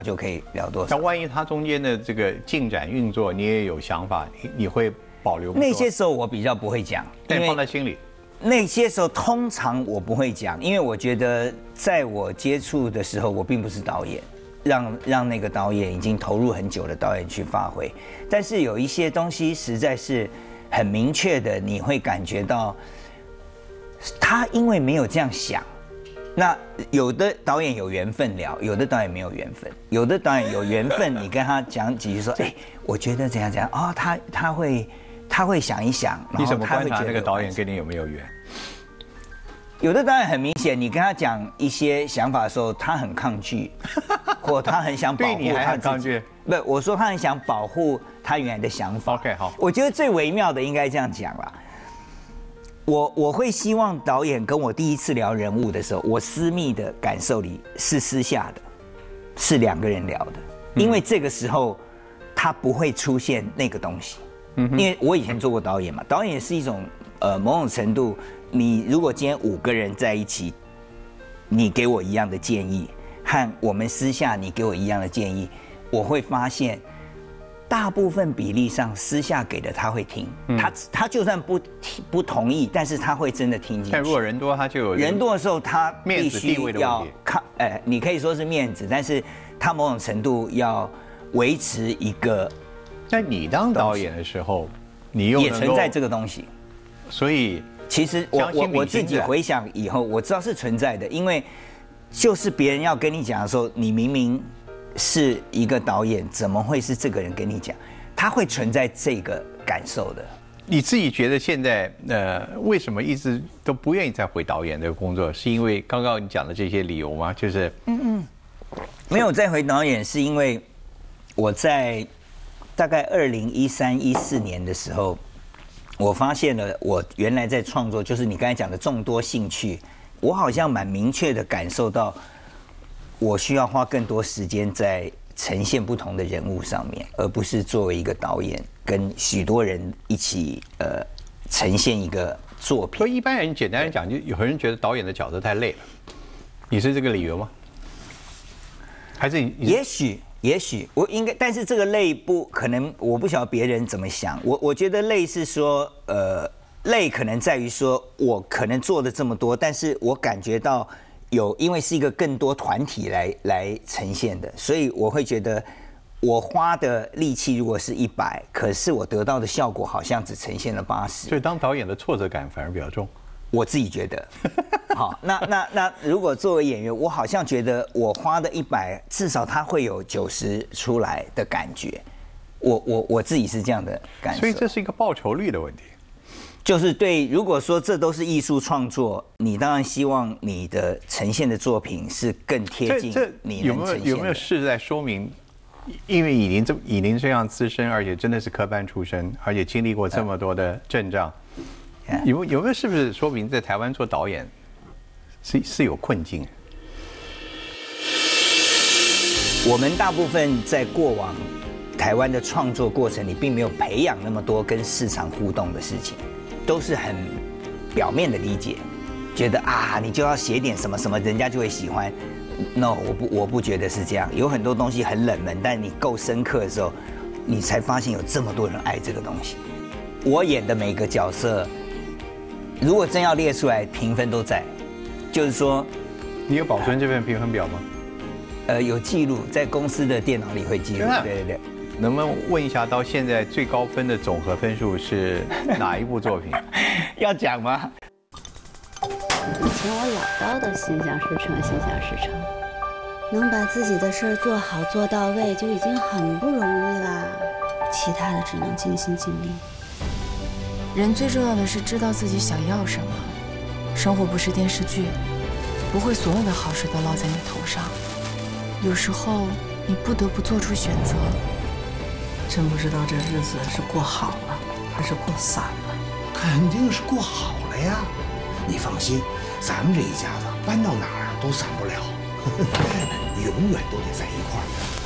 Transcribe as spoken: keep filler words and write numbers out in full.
就可以聊多少。 那万一他中间的这个进展运作，你也有想法，你你会保留？ 那些时候我比较不会讲， 但放在心里。 那些时候通常我不会讲，因为我觉得在我接触的时候，我并不是导演，让让那个导演已经投入很久的导演去发挥。但是有一些东西实在是很明确的，你会感觉到他因为没有这样想。那有的导演有缘分聊，有的导演没有缘分。有的导演有缘分，你跟他讲几句说，哎，我觉得怎样怎样哦，他他会他会想一想， 你怎么观察那个导演跟你有没有缘？ 有的导演很明显，你跟他讲一些想法的时候，他很抗拒，或他很想保护他自己。不，我说他很想保护他原来的想法。 OK， 好。 我觉得最微妙的应该这样讲啦。我我会希望导演跟我第一次聊人物的时候，我私密的感受里是私下的，是两个人聊的，因为这个时候他不会出现那个东西。嗯，因为我以前做过导演嘛，导演是一种呃某种程度，你如果今天五个人在一起，你给我一样的建议，和我们私下你给我一样的建议，我会发现。大部分比例上，私下给的他会听，嗯、他他就算不不同意，但是他会真的听进去。 但如果人多，他就有人多的时候，他必须要看，哎，你可以说是面子，但是他某种程度要维持一个。 那你当导演的时候，你又也存在这个东西， 所以其实我我我自己回想以后，我知道是存在的，因为就是别人要跟你讲的时候，你明明。是一个导演，怎么会是这个人跟你讲？他会存在这个感受的。 你自己觉得现在呃，为什么一直都不愿意再回导演这个工作？是因为刚刚你讲的这些理由吗？就是嗯嗯，没有再回导演，是因为我在大概二零一三一四年的时候，我发现了我原来在创作，就是你刚才讲的众多兴趣，我好像蛮明确的感受到。我需要花更多时间在呈现不同的人物上面，而不是作为一个导演跟许多人一起呃呈现一个作品。 所以一般人简单来讲，就有人觉得导演的角色太累了，你是这个理由吗？还是你？ 也许，也许我应该，但是这个累不可能，我不晓得别人怎么想。我我觉得累是说，呃，累可能在于说我可能做的这么多，但是我感觉到。有，因为是一个更多团体来来呈现的，所以我会觉得，我花的力气如果是一百，可是我得到的效果好像只呈现了八十。 所以当导演的挫折感反而比较重。 我自己觉得，好，那那那如果作为演员，我好像觉得我花的一百，至少它会有九十出来的感觉。我我我自己是这样的感受。 所以这是一个报酬率的问题。 就是对，如果说这都是艺术创作，你当然希望你的呈现的作品是更贴近你能呈现的。有没有有没有事在说明？因为以您这以您这样资深，而且真的是科班出身，而且经历过这么多的阵仗，嗯、有有没有是不是说明在台湾做导演是是有困境？ 我们大部分在过往台湾的创作过程里，并没有培养那么多跟市场互动的事情。都是很表面的理解，觉得啊，你就要写点什么什么，人家就会喜欢。No， 我不，我不觉得是这样。有很多东西很冷门，但你够深刻的时候，你才发现有这么多人爱这个东西。我演的每个角色，如果真要列出来，评分都在。就是说， 你有保存这份评分表吗？ 呃，有记录，在公司的电脑里会记录。对对对。 能不能问一下，到现在最高分的总和分数是哪一部作品？ 要讲吗？ 以前我老叨的心想事成，心想事成，能把自己的事儿做好做到位就已经很不容易啦，其他的只能尽心尽力。 人最重要的是知道自己想要什么。生活不是电视剧，不会所有的好事都落在你头上，有时候你不得不做出选择。 真不知道这日子是过好了还是过散了。 肯定是过好了呀，你放心，咱们这一家子搬到哪儿都散不了，永远都得在一块儿。